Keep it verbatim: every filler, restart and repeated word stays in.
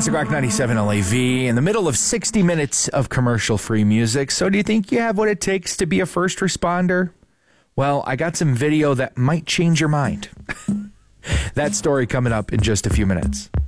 Classic Rock ninety-seven L A V in the middle of sixty minutes of commercial-free music. So do you think you have what it takes to be a first responder? Well, I got some video that might change your mind. That story coming up in just a few minutes.